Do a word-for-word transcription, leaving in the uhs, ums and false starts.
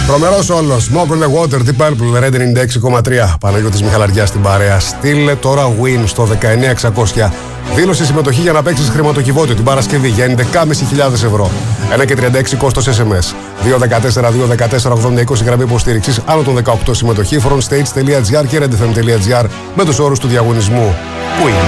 Τρομερός όλος. Smoke on the Water, Deep Purple, Red ενενήντα έξι κόμμα τρία. Παναγιώτης Μιχαλαριάς στην παρέα. Στείλε τώρα win στο δεκαεννιά εξακόσια. Δήλωσε συμμετοχή για να παίξεις χρηματοκιβώτιο την Παρασκευή για ενδεκά χιλιάδες πεντακόσια ευρώ. ένα και τριάντα έξι κόστος ες εμ ες. δύο ένα τέσσερα δύο ένα τέσσερα ογδόντα είκοσι γραμμή υποστήριξης άνω των δεκαοκτώ συμμετοχή. frontstage τελεία gr και redfm τελεία gr με τους όρους του διαγωνισμού. Win.